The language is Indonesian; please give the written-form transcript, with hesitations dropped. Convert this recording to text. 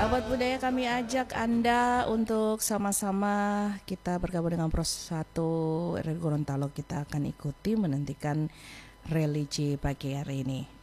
Sahabat budaya, kami ajak Anda untuk sama-sama kita bergabung dengan Pros 1 RRI Gorontalo. Kita akan ikuti menantikan religi pagi hari ini.